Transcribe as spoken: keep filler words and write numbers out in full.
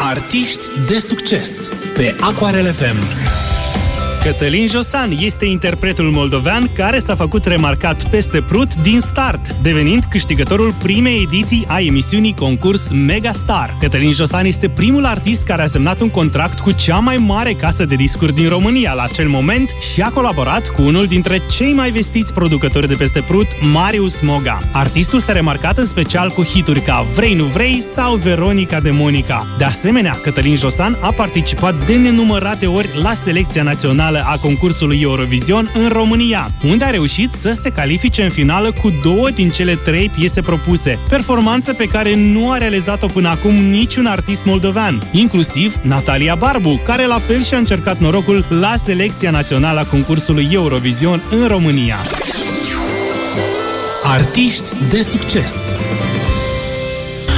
Artiști de succes pe Aquarel F M. Cătălin Josan este interpretul moldovean care s-a făcut remarcat peste Prut din start, devenind câștigătorul primei ediții a emisiunii concurs Megastar. Cătălin Josan este primul artist care a semnat un contract cu cea mai mare casă de discuri din România la acel moment și a colaborat cu unul dintre cei mai vestiți producători de peste Prut, Marius Moga. Artistul s-a remarcat în special cu hituri ca Vrei nu vrei sau Veronica de Monica. De asemenea, Cătălin Josan a participat de nenumărate ori la selecția națională a concursului Eurovision în România, unde a reușit să se califice în finală cu două din cele trei piese propuse, performanță pe care nu a realizat-o până acum niciun artist moldovean, inclusiv Natalia Barbu, care la fel și-a încercat norocul la selecția națională a concursului Eurovision în România. Artiști de succes